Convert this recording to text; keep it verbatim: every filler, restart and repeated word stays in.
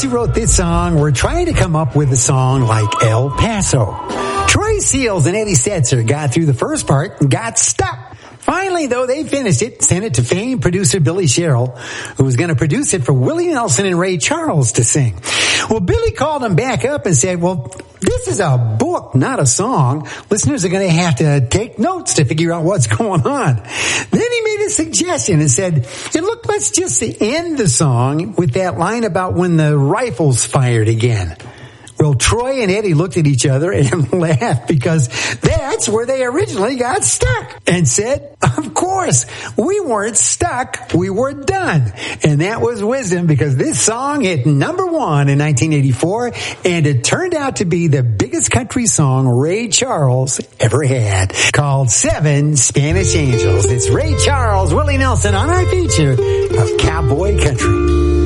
who wrote this song were trying to come up with a song like El Paso. Troy Seals and Eddie Setzer got through the first part and got stuck. Finally, though, they finished it, sent it to famed producer Billy Sherrill, who was going to produce it for Willie Nelson and Ray Charles to sing. Well, Billy called him back up and said, well, this is a book, not a song. Listeners are going to have to take notes to figure out what's going on. Then he made a suggestion and said, hey, look, let's just end the song with that line about when the rifles fired again. Well, Troy and Eddie looked at each other and laughed because that's where they originally got stuck and said, of course, we weren't stuck, we were done. And that was wisdom because this song hit number one in nineteen eighty-four and it turned out to be the biggest country song Ray Charles ever had, called Seven Spanish Angels. It's Ray Charles, Willie Nelson on our feature of Cowboy Country.